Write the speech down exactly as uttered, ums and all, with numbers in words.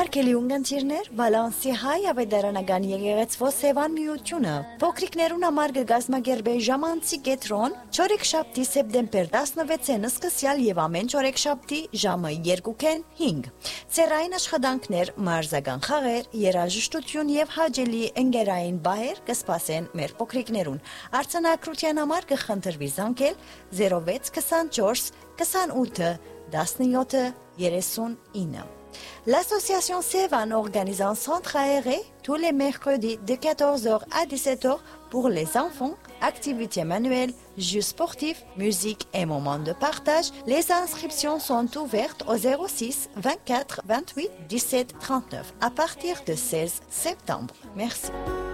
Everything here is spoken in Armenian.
Հարգելի ունգընտիրներ, Վալանսի հայ ավետարանական եկեղեցվո Սևան միությունը փոքրիկներուն համար կգազմագերբե ժամանցի կետրոն չորեքշաբթի սեպտեմբեր տասնվեցին սկսյալ եւ ամեն չորեքշաբթի ժամը երկուքեն հինգ։ Ցերային աշխատանքներ, մարզական խաղեր, երաժշտություն եւ հաճելի ընկերային բահեր կսպասեն մեր փոքրիկներուն։ Արձանագրության համար կխնդրվի զանգել zero վեց քսանչորս քսանութ տասնյոթ երեսունինը։ L'association Sevan organise un centre aéré tous les mercredis de quatorze heures à dix-sept heures pour les enfants, activités manuelles, jeux sportifs, musique et moments de partage. Les inscriptions sont ouvertes au zéro six vingt-quatre vingt-huit dix-sept trente-neuf à partir de seize septembre. Merci.